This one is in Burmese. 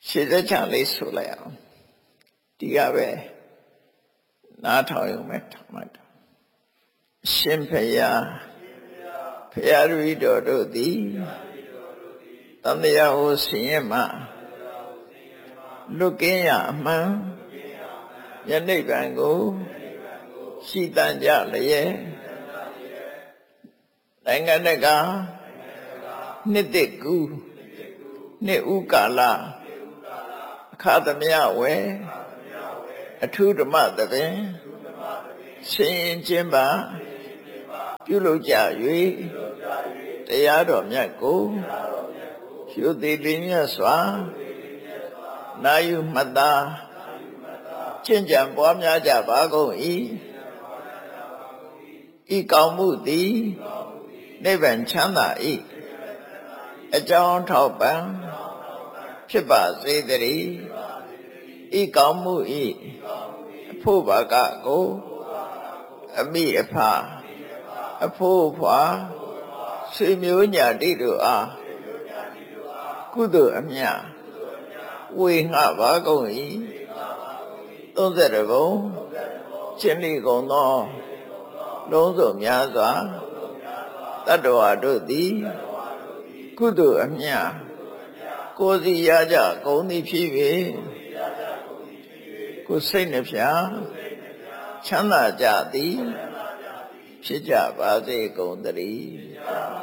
ရှေ့သက်ချလေးဆိုလိုက်အောင်ဒီကပဲနားထောင်ရုံပဲထောင်လိုက်တာရှင်ဖယားဖယားတပည့်တော်တို့သည်တန်တရားဟောဆင်းရဲမှလွတ်ကင်းရအမှန်ယနေ့ဗံကိုရှိတန်ကြလျက်နိုင်ငံတကာနှစ်တကူနှစ်ဥကာလအခါသမယဝဲအထုဓမ္မသဘင်ဆင်းရင်ခြင်းပါပြုလုပ်ကြ၍တရားတော်မြတ်ကိုရှုသိလေးမြတ်စွာနာယူမှတ်သားကျင့်ကြံပွားများကြပါကုန်၏ဤကောင်းမှုသည်နိဗ္ဗာန်ချမ်းသာ၏အကြောင်းထောက်ပံ့ဖြစ်ပါစေတည်းဤကောင်းမှု၏အဖို့ဘာကကိုအမိအဖအဖို့ဖွာဆွေမျိုးညာတိတို့အားကုသိုလ်အမြတ်ဝေငှပါကုန်၏32ဘုံရှင်းလီကုန်သောလုံးစုံများစွာတတ္တဝါတို့သည်ကုသိုလ်အမြတ်ကိုယ်စီရကြကုန်သည်ဖြစ်၍ကိုယ်စိတ်နှဖျားချမ်းသာကြသည်ဖြစ်ကြပါစေကုန်သတည်း